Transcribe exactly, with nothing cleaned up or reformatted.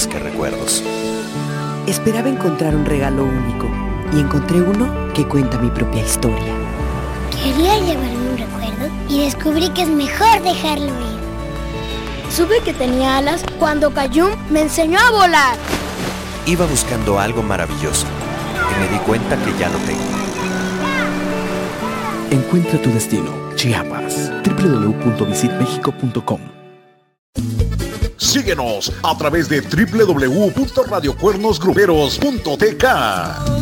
más que recuerdos. Esperaba encontrar un regalo único y encontré uno que cuenta mi propia historia. Quería llevarme un recuerdo y descubrí que es mejor dejarlo ir. Supe que tenía alas cuando Cayum me enseñó a volar. Iba buscando algo maravilloso y me di cuenta que ya lo tengo. Encuentra tu destino, Chiapas. doble u doble u doble u punto visit mexico punto com. Síguenos a través de doble u doble u doble u punto radio cuernos gruperos punto t k.